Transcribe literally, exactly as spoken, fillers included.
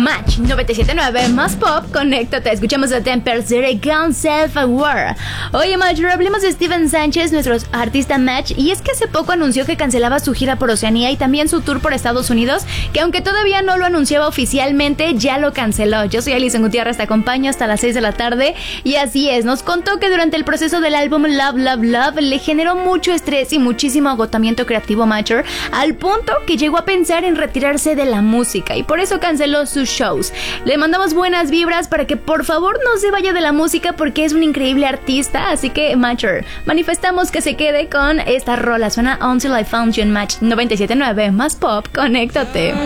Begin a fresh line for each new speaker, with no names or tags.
Match noventa y siete punto nueve más pop, conéctate. Escuchamos a Tempers de Gun Self-Aware. Oye, Match, hablemos de Steven Sánchez, nuestro artista Match. Y es que hace poco anunció que cancelaba su gira por Oceanía y también su tour por Estados Unidos, que aunque todavía no lo anunciaba oficialmente, ya lo canceló. Yo soy Alison Gutiérrez, te acompaño hasta las seis de la tarde. Y así es, nos contó que durante el proceso del álbum Love, Love, Love le generó mucho estrés y muchísimo agotamiento creativo Matcher, al punto que llegó a pensar en retirarse de la música y por eso canceló sus shows. Le mandamos buenas vibras para que por favor no se vaya de la música porque es un increíble artista, así que Matcher, manifestamos que se quede con esta rola. Suena Until I Found You en Match noventa y siete punto nueve más pop, conéctate.